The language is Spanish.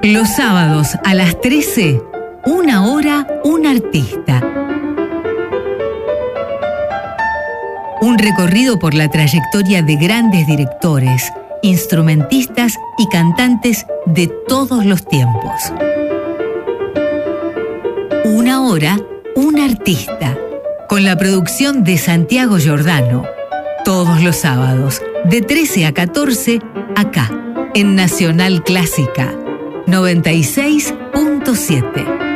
Los sábados a las 13, una hora, un artista. Un recorrido por la trayectoria de grandes directores, instrumentistas y cantantes de todos los tiempos. Una hora, un artista. Con la producción de Santiago Giordano. Todos los sábados, de 13 a 14, acá, en Nacional Clásica 96.7.